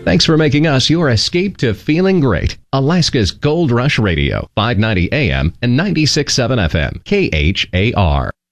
Thanks for making us your escape to feeling great. Alaska's Gold Rush Radio, 590 AM and 96.7 FM, KHAR.